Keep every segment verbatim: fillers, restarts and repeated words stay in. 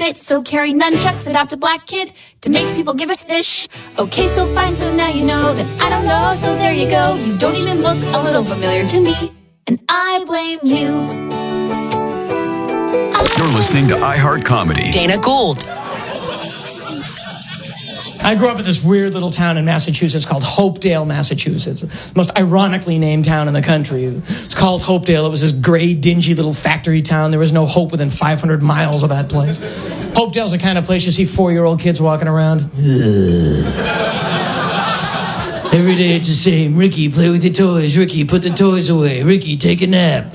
nights, so carry nunchucks, adopt a black kid to make people give a tish. Okay, so fine, so now you know that I don't know, so there you go. You don't even look a little familiar to me, and I blame you. You're listening to iHeart Comedy. Dana Gould. I grew up in this weird little town in Massachusetts called Hopedale, Massachusetts. The most ironically named town in the country. It's called Hopedale. It was this gray, dingy little factory town. There was no hope within five hundred miles of that place. Hopedale's the kind of place you see four-year-old kids walking around. Every day it's the same. Ricky, play with the toys. Ricky, put the toys away. Ricky, take a nap.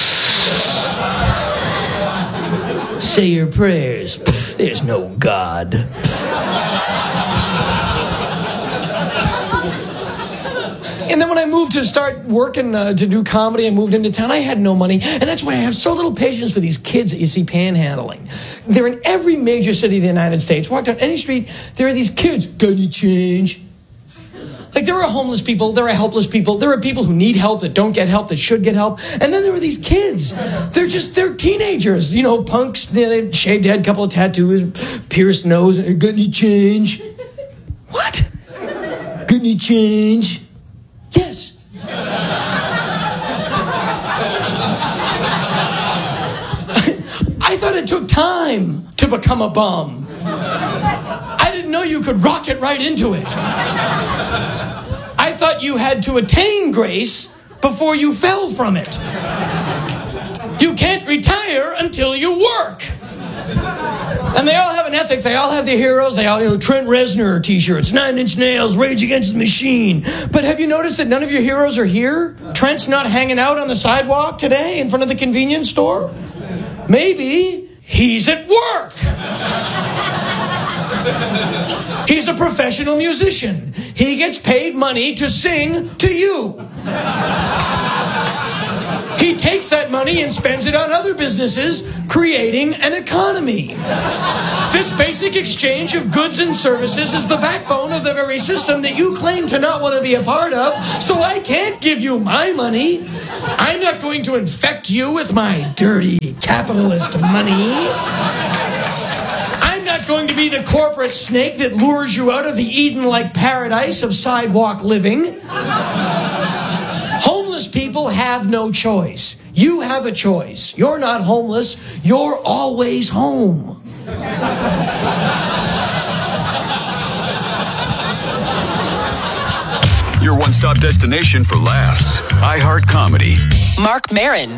Say your prayers. Pfft, there's no God. And then when I moved to start working uh, to do comedy, I moved into town. I had no money. And that's why I have so little patience for these kids that you see panhandling. They're in every major city of the United States. Walk down any street, there are these kids. Got any change? Like, there are homeless people, there are helpless people, there are people who need help, that don't get help, that should get help. And then there are these kids. They're just, they're teenagers. You know, punks, they shaved head, couple of tattoos, pierced nose. Got any change? What? Got any change? Yes. I thought it took time to become a bum. I didn't know you could rocket right into it. I thought you had to attain grace before you fell from it. You can't retire until you work. And they all have an ethic. They all have their heroes. They all, you know, Trent Reznor t-shirts, Nine Inch Nails, Rage Against the Machine. But have you noticed that none of your heroes are here? Trent's not hanging out on the sidewalk today in front of the convenience store? Maybe he's at work. He's a professional musician. He gets paid money to sing to you. He takes that money and spends it on other businesses, creating an economy. This basic exchange of goods and services is the backbone of the very system that you claim to not want to be a part of, so I can't give you my money. I'm not going to infect you with my dirty capitalist money. I'm not going to be the corporate snake that lures you out of the Eden-like paradise of sidewalk living. Homeless people have no choice. You have a choice. You're not homeless. You're always home. Your one-stop destination for laughs. iHeart Comedy. Mark Maron.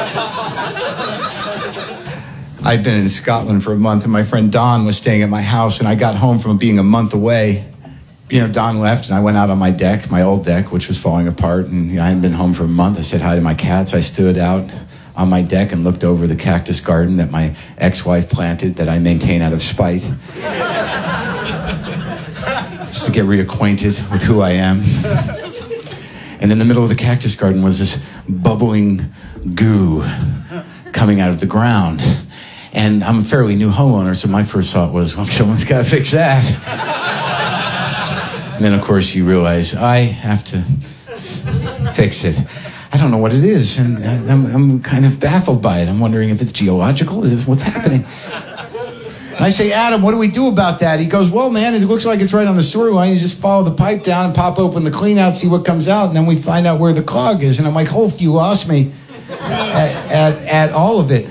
I'd been in Scotland for a month, and my friend Don was staying at my house, and I got home from being a month away. You know, Don left, and I went out on my deck, my old deck, which was falling apart, and you know, I hadn't been home for a month. I said hi to my cats. I stood out on my deck and looked over the cactus garden that my ex-wife planted that I maintain out of spite. Just to get reacquainted with who I am. And in the middle of the cactus garden was this bubbling goo coming out of the ground. And I'm a fairly new homeowner, so my first thought was, well, someone's got to fix that. And then, of course, you realize, I have to fix it. I don't know what it is, and I'm, I'm kind of baffled by it. I'm wondering if it's geological. Is it what's happening? And I say, Adam, what do we do about that? He goes, well, man, it looks like it's right on the sewer line. You just follow the pipe down and pop open the clean out, see what comes out, and then we find out where the clog is. And I'm like, oh, you lost me at, at, at all of it.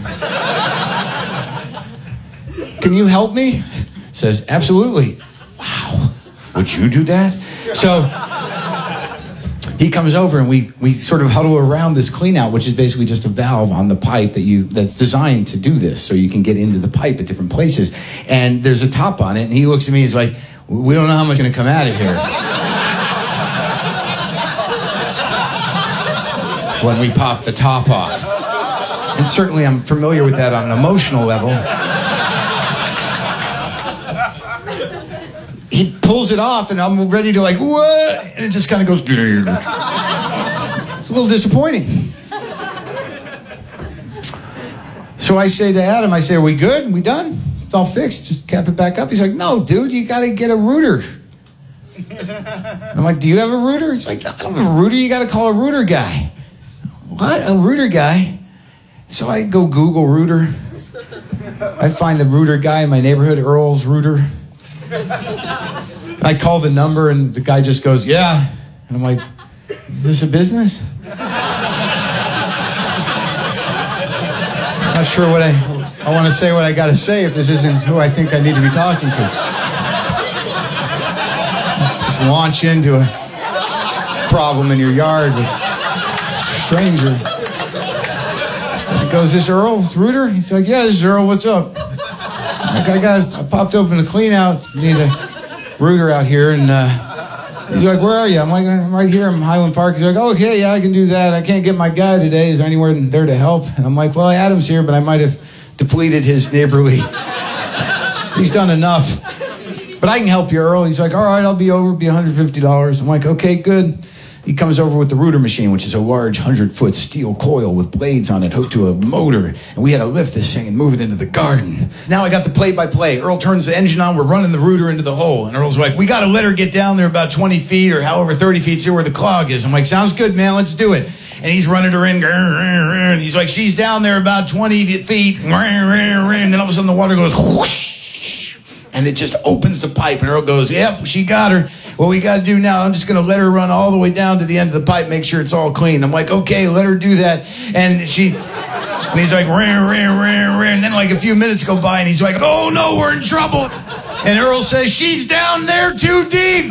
Can you help me? He says, absolutely. Wow. Would you do that? So he comes over and we we sort of huddle around this clean out, which is basically just a valve on the pipe that you that's designed to do this, so you can get into the pipe at different places. And there's a top on it, and he looks at me and he's like, we don't know how much is going to come out of here when we pop the top off. And certainly I'm familiar with that on an emotional level. He pulls it off, and I'm ready to like, what? And it just kind of goes. It's a little disappointing. So I say to Adam, I say, are we good? Are we done? It's all fixed. Just cap it back up. He's like, no, dude, you got to get a rooter. I'm like, do you have a rooter? He's like, I don't have a rooter. You got to call a rooter guy. What? A rooter guy? So I go Google rooter. I find a router guy in my neighborhood, Earl's Router. I call the number and the guy just goes, yeah. And I'm like, is this a business? Not sure what I, I want to say what I got to say if this isn't who I think I need to be talking to. Just launch into a problem in your yard with a stranger. He goes, this Earl's Router? He's like, yeah, this is Earl, what's up? Like, I got, I popped open the clean out, need a router out here, and uh, he's like, where are you? I'm like, I'm right here in Highland Park. He's like, oh, okay, yeah, I can do that. I can't get my guy today. Is there anywhere there to help? And I'm like, well, Adam's here, but I might have depleted his neighborly. He's done enough. But I can help you, Earl. He's like, all right, I'll be over, it'll be one hundred fifty dollars. I'm like, okay, good. He comes over with the router machine, which is a large hundred-foot steel coil with blades on it hooked to a motor. And we had to lift this thing and move it into the garden. Now I got the play-by-play. Earl turns the engine on. We're running the router into the hole. And Earl's like, we got to let her get down there about twenty feet or however thirty feet, see where the clog is. I'm like, sounds good, man. Let's do it. And he's running her in. And he's like, she's down there about twenty feet. And then all of a sudden the water goes whoosh. And it just opens the pipe. And Earl goes, yep, she got her. What we got to do now, I'm just going to let her run all the way down to the end of the pipe, make sure it's all clean. I'm like, okay, let her do that. And she, and he's like, ran, ran, ran, ran. And then like a few minutes go by and he's like, oh no, we're in trouble. And Earl says, she's down there too deep.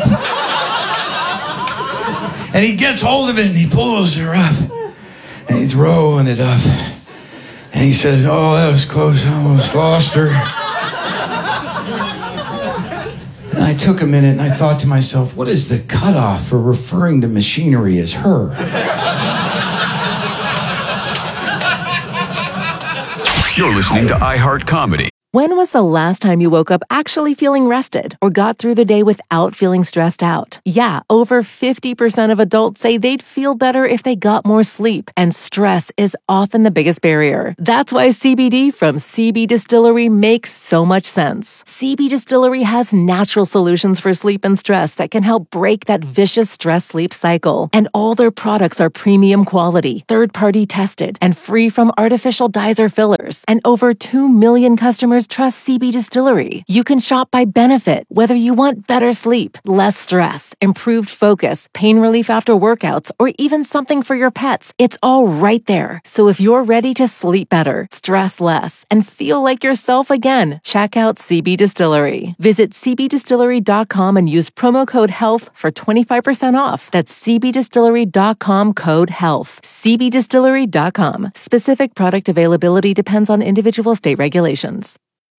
And he gets hold of it and he pulls her up. And he's rolling it up. And he says, oh, that was close. I almost lost her. And I took a minute and I thought to myself, what is the cutoff for referring to machinery as her? You're listening to iHeart Comedy. When was the last time you woke up actually feeling rested or got through the day without feeling stressed out? Yeah, over fifty percent of adults say they'd feel better if they got more sleep, and stress is often the biggest barrier. That's why C B D from C B Distillery makes so much sense. C B Distillery has natural solutions for sleep and stress that can help break that vicious stress-sleep cycle. And all their products are premium quality, third-party tested, and free from artificial dyes or fillers. And over two million customers trust C B Distillery. You can shop by benefit, whether you want better sleep, less stress, improved focus, pain relief after workouts, or even something for your pets. It's all right there. So if you're ready to sleep better, stress less, and feel like yourself again, check out C B Distillery. Visit c b distillery dot com and use promo code HEALTH for twenty-five percent off. That's c b distillery dot com code HEALTH. c b distillery dot com. Specific product availability depends on individual state regulations.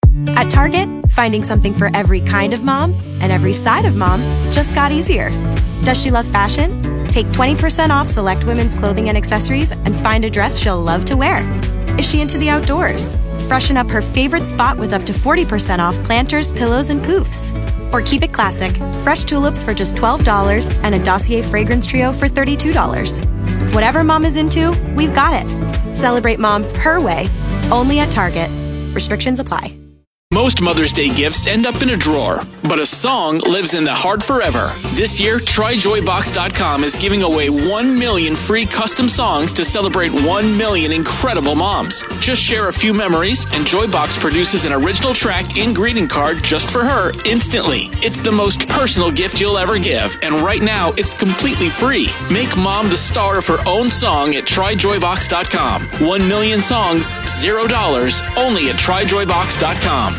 At Target, finding something for every kind of mom and every side of mom just got easier. Does she love fashion? Take twenty percent off select women's clothing and accessories and find a dress she'll love to wear. Is she into the outdoors? Freshen up her favorite spot with up to forty percent off planters, pillows, and poofs. Or keep it classic, fresh tulips for just twelve dollars and a Dossier fragrance trio for thirty-two dollars. Whatever mom is into, we've got it. Celebrate mom her way, only at Target. Restrictions apply. Most Mother's Day gifts end up in a drawer, but a song lives in the heart forever. This year, try joy box dot com is giving away one million free custom songs to celebrate one million incredible moms. Just share a few memories, and Joybox produces an original track and greeting card just for her instantly. It's the most personal gift you'll ever give, and right now, it's completely free. Make mom the star of her own song at try joy box dot com. One million songs, zero dollars, only at try joy box dot com.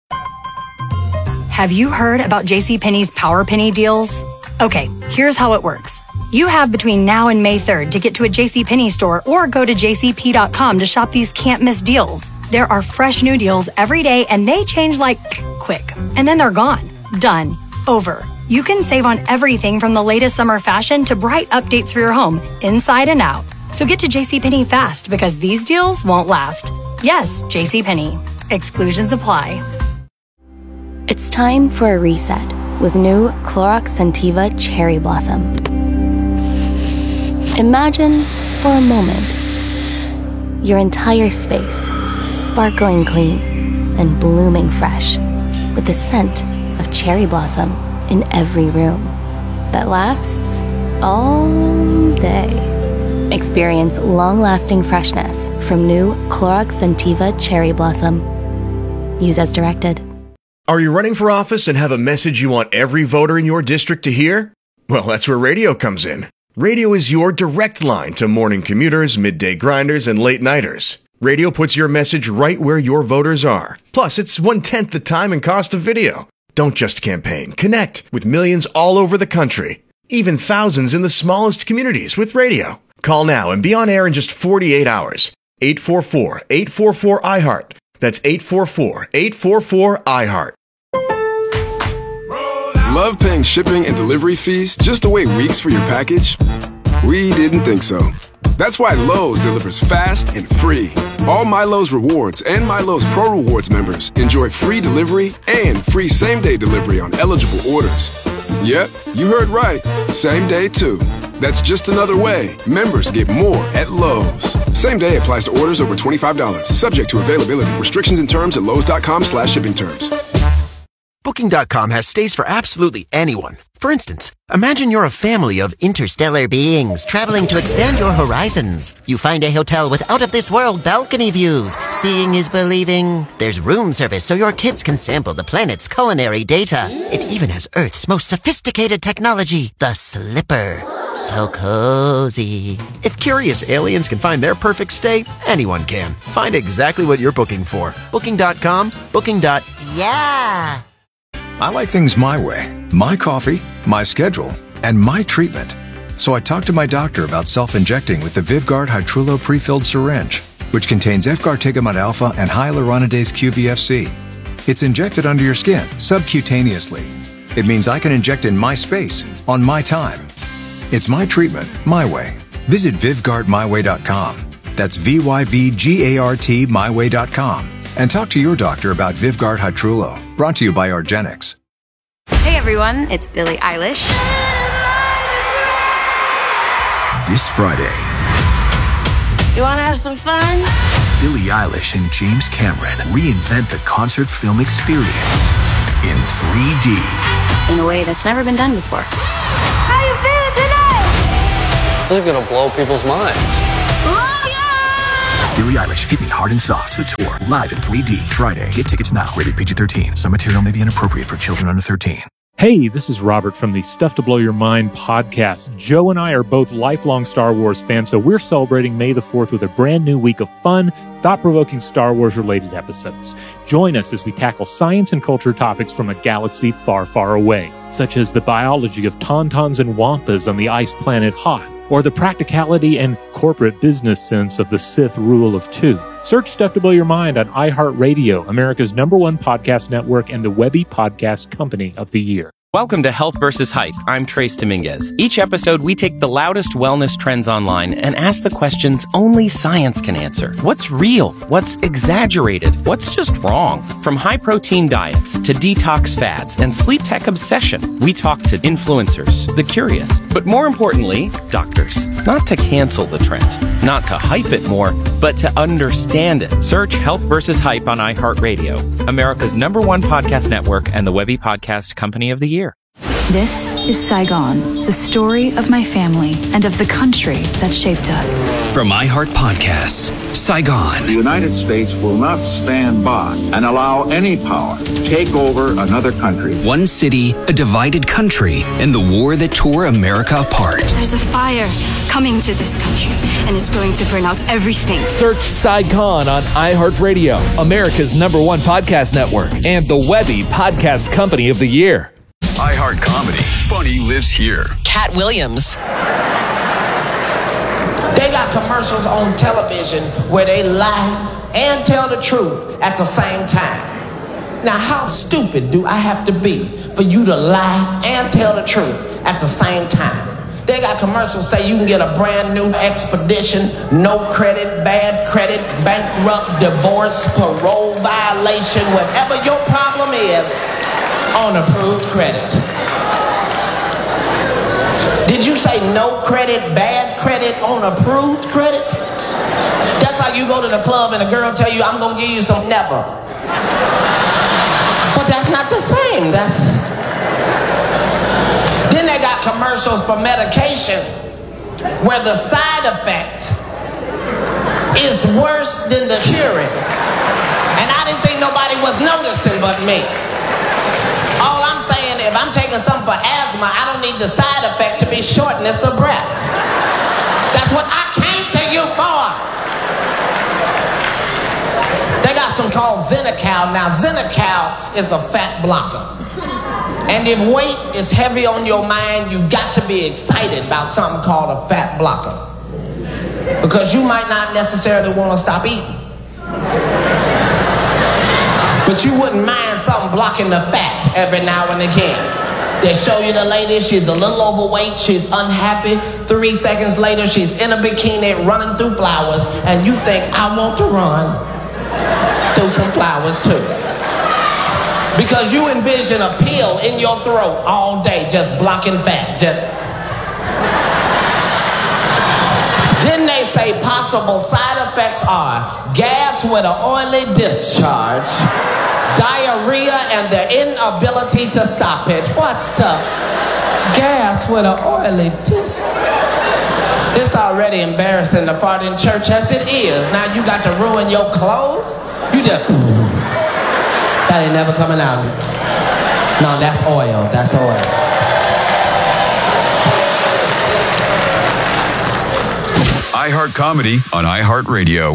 Have you heard about JCPenney's Power Penny deals? Okay, here's how it works. You have between now and May third to get to a JCPenney store or go to j c p dot com to shop these can't-miss deals. There are fresh new deals every day, and they change like quick. And then they're gone. Done. Over. You can save on everything from the latest summer fashion to bright updates for your home, inside and out. So get to JCPenney fast, because these deals won't last. Yes, JCPenney. Exclusions apply. It's time for a reset with new Clorox Scentiva Cherry Blossom. Imagine, for a moment, your entire space sparkling clean and blooming fresh with the scent of cherry blossom in every room that lasts all day. Experience long-lasting freshness from new Clorox Scentiva Cherry Blossom. Use as directed. Are you running for office and have a message you want every voter in your district to hear? Well, that's where radio comes in. Radio is your direct line to morning commuters, midday grinders, and late nighters. Radio puts your message right where your voters are. Plus, it's one-tenth the time and cost of video. Don't just campaign. Connect with millions all over the country. Even thousands in the smallest communities with radio. Call now and be on air in just forty-eight hours. eight four four, eight four four, I heart. That's eight four four, eight four four, I heart. Love paying shipping and delivery fees just to wait weeks for your package? We didn't think so. That's why Lowe's delivers fast and free. All My Lowe's Rewards and My Lowe's Pro Rewards members enjoy free delivery and free same-day delivery on eligible orders. Yep, you heard right. Same day, too. That's just another way members get more at Lowe's. Same day applies to orders over twenty-five dollars. Subject to availability. Restrictions and terms at lowes.com slash shipping terms. Booking dot com has stays for absolutely anyone. For instance, imagine you're a family of interstellar beings traveling to expand your horizons. You find a hotel with out-of-this-world balcony views. Seeing is believing. There's room service so your kids can sample the planet's culinary data. It even has Earth's most sophisticated technology, the Slipper. So cozy. If curious aliens can find their perfect stay, anyone can. Find exactly what you're booking for. Booking dot com, booking. Yeah. I like things my way, my coffee, my schedule, and my treatment. So I talked to my doctor about self-injecting with the Vyvgart Hytrulo pre-filled syringe, which contains F-gartigimod alpha and hyaluronidase Q V F C. It's injected under your skin, subcutaneously. It means I can inject in my space, on my time. It's my treatment, my way. Visit Vyvgart my way dot com. That's V Y V G A R T my way dot com. And talk to your doctor about Vyvgart Hytrulo. Brought to you by Argenix. Hey everyone, it's Billie Eilish. This Friday, You wanna have some fun? Billie Eilish and James Cameron reinvent the concert film experience in three D. In a way that's never been done before. How you feeling tonight? This is gonna blow people's minds. Billie Eilish, Hit Me Hard and Soft, the tour, live in three D, Friday. Get tickets now. Rated P G thirteen. Some material may be inappropriate for children under thirteen. Hey, this is Robert from the Stuff to Blow Your Mind podcast. Joe and I are both lifelong Star Wars fans, so we're celebrating May the fourth with a brand new week of fun, thought-provoking Star Wars-related episodes. Join us as we tackle science and culture topics from a galaxy far, far away, such as the biology of tauntauns and wampas on the ice planet Hoth, or the practicality and corporate business sense of the Sith rule of two. Search Stuff to Blow Your Mind on iHeartRadio, America's number one podcast network and the Webby Podcast Company of the Year. Welcome to Health versus Hype. I'm Trace Dominguez. Each episode, we take the loudest wellness trends online and ask the questions only science can answer. What's real? What's exaggerated? What's just wrong? From high-protein diets to detox fads and sleep tech obsession, we talk to influencers, the curious, but more importantly, doctors. Not to cancel the trend, not to hype it more, but to understand it. Search Health versus Hype on iHeartRadio, America's number one podcast network and the Webby Podcast Company of the Year. This is Saigon, the story of my family and of the country that shaped us. From iHeart Podcasts, Saigon. The United States will not stand by and allow any power to take over another country. One city, a divided country, and the war that tore America apart. There's a fire coming to this country, and it's going to burn out everything. Search Saigon on iHeartRadio, America's number one podcast network, and the Webby Podcast Company of the Year. iHeart Comedy. Funny lives here. Cat Williams. They got commercials on television where they lie and tell the truth at the same time. Now, how stupid do I have to be for you to lie and tell the truth at the same time? They got commercials say you can get a brand new expedition, no credit, bad credit, bankrupt, divorce, parole violation, whatever your problem is, on approved credit. Did you say no credit, bad credit, on approved credit? That's like you go to the club and a girl tell you, I'm gonna give you some never. But that's not the same. That's Then they got commercials for medication where the side effect is worse than the curing. And I didn't think nobody was noticing but me. All I'm saying, if I'm taking something for asthma, I don't need the side effect to be shortness of breath. That's what I came to you for. They got some called Xenical. Now, Xenical is a fat blocker. And if weight is heavy on your mind, you got to be excited about something called a fat blocker. Because you might not necessarily want to stop eating. But you wouldn't mind something blocking the fat every now and again. They show you the lady, she's a little overweight, she's unhappy. Three seconds later, she's in a bikini running through flowers, and you think, I want to run through some flowers too. Because you envision a pill in your throat all day, just blocking fat. Just... Didn't they say possible side effects are gas with an oily discharge, diarrhea, and the inability to stop it? What the? Gas with an oily discharge? It's already embarrassing to fart in church as it is. Now you got to ruin your clothes? You just... That ain't never coming out. No, that's oil. That's oil. iHeart Comedy on iHeartRadio.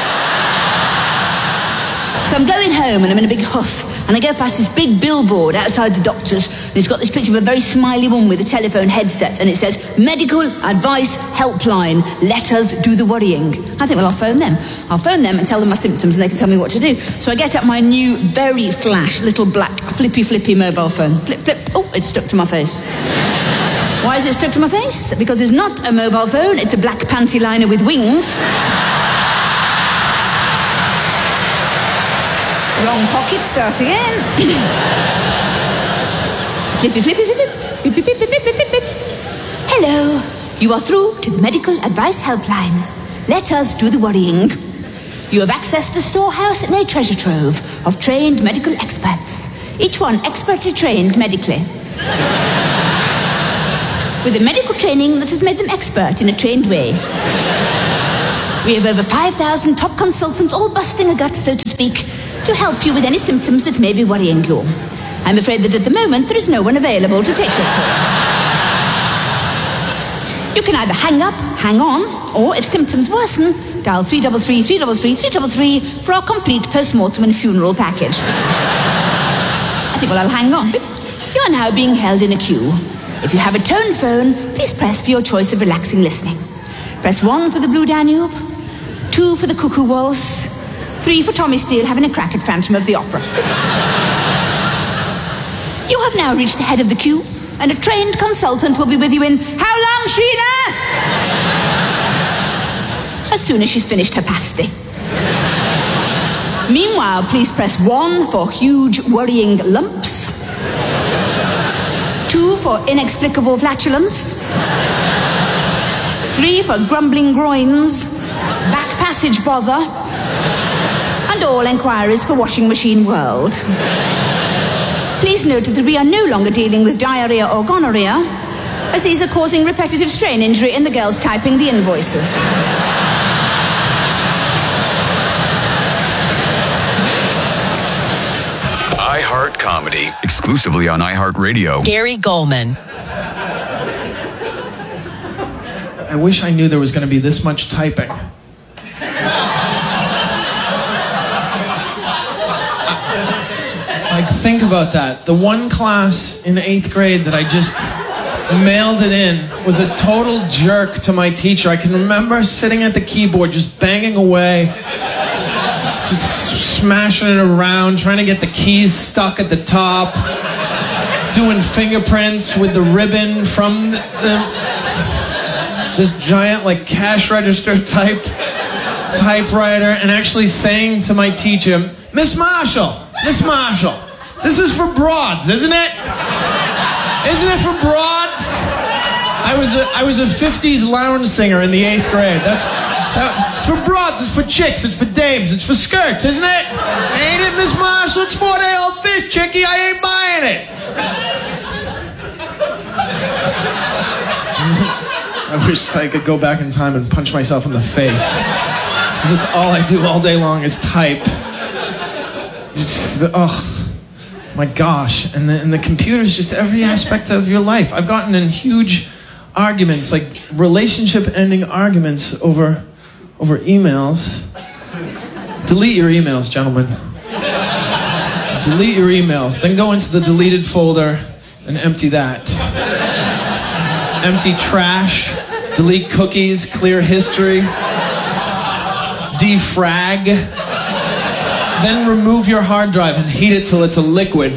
So I'm going home and I'm in a big huff, and I go past this big billboard outside the doctor's, and it's got this picture of a very smiley woman with a telephone headset, and it says, Medical Advice Helpline, let us do the worrying. I think, well, I'll phone them. I'll phone them and tell them my symptoms, and they can tell me what to do. So I get out my new, very flash, little black, flippy, flippy mobile phone. Flip, flip, oh, it's stuck to my face. Why is it stuck to my face? Because it's not a mobile phone, it's a black panty liner with wings. Wrong pocket, start again. Flippy, flippy, flippy, flippy, flippy, flippy, flippy. Hello, you are through to the Medical Advice Helpline. Let us do the worrying. You have accessed the storehouse in a treasure trove of trained medical experts, each one expertly trained medically. With a medical training that has made them expert in a trained way. We have over five thousand top consultants all busting a gut, so to speak, to help you with any symptoms that may be worrying you. I'm afraid that at the moment there is no one available to take your call. You can either hang up, hang on, or if symptoms worsen, dial three three three, three three three, three three three for our complete post-mortem and funeral package. I think, well, I'll hang on. You are now being held in a queue. If you have a tone phone, please press for your choice of relaxing listening. Press one for the Blue Danube, two for the Cuckoo Waltz, three for Tommy Steele having a crack at Phantom of the Opera. You have now reached the head of the queue, and a trained consultant will be with you in how long, Sheila? As soon as she's finished her pasty. Meanwhile, please press one for huge worrying lumps, two for inexplicable flatulence, three for grumbling groins, back passage bother, and all enquiries for Washing Machine World. Please note that we are no longer dealing with diarrhea or gonorrhea, as these are causing repetitive strain injury in the girls typing the invoices. iHeart Comedy, exclusively on iHeartRadio. Gary Goldman. I wish I knew there was going to be this much typing. Like, think about that. The one class in eighth grade that I just mailed it in was a total jerk to my teacher. I can remember sitting at the keyboard just banging away, just smashing it around, trying to get the keys stuck at the top, doing fingerprints with the ribbon from the, the this giant like cash register type typewriter, and actually saying to my teacher, Miss Marshall, Miss Marshall, this is for broads, isn't it? Isn't it for broads? I was a, I was a fifties lounge singer in the eighth grade. That's that, it's for broads, it's for chicks, it's for dames, it's for skirts, isn't it? Ain't it, Miss Marshall? It's for the old fish, chickie. I ain't buying it. I wish I could go back in time and punch myself in the face. Because it's all I do all day long is type. Just, It's, oh, my gosh. And the, and the computer's just every aspect of your life. I've gotten in huge arguments, like relationship-ending arguments over, over emails. Delete your emails, gentlemen. Delete your emails. Then go into the deleted folder and empty that. Empty trash. Delete cookies. Clear history. Defrag. Then remove your hard drive and heat it till it's a liquid.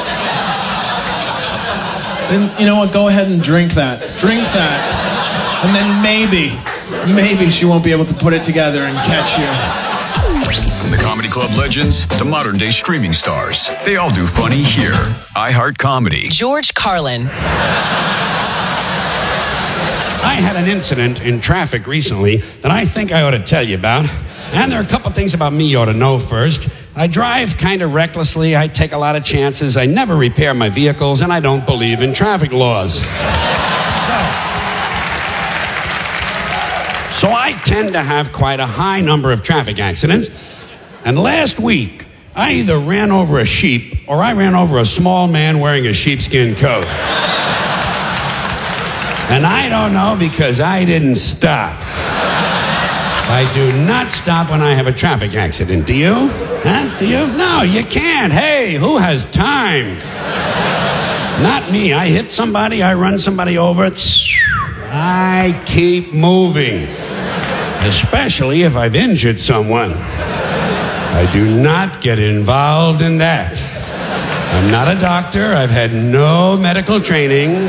Then, you know what? Go ahead and drink that. Drink that. And then maybe, maybe she won't be able to put it together and catch you. From the comedy club legends to modern day streaming stars, they all do funny here. iHeart Comedy. George Carlin. I had an incident in traffic recently that I think I ought to tell you about. And there are a couple things about me you ought to know first. I drive kind of recklessly. I take a lot of chances. I never repair my vehicles, and I don't believe in traffic laws. So, so I tend to have quite a high number of traffic accidents. And last week, I either ran over a sheep or I ran over a small man wearing a sheepskin coat. And I don't know because I didn't stop. I do not stop when I have a traffic accident. Do you? Huh? Do you? No, you can't. Hey, who has time? Not me. I hit somebody, I run somebody over. I keep moving. Especially if I've injured someone. I do not get involved in that. I'm not a doctor. I've had no medical training.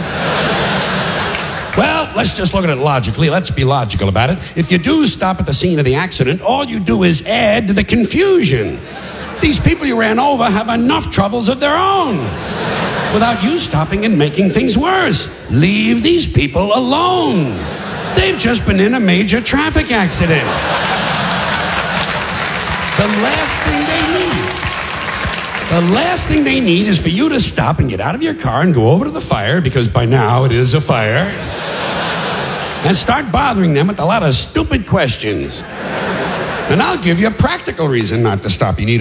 Well, let's just look at it logically. Let's be logical about it. If you do stop at the scene of the accident, all you do is add to the confusion. These people you ran over have enough troubles of their own without you stopping and making things worse. Leave these people alone. They've just been in a major traffic accident. The last thing they need, the last thing they need is for you to stop and get out of your car and go over to the fire, because by now it is a fire, and start bothering them with a lot of stupid questions. And I'll give you a practical reason not to stop. You need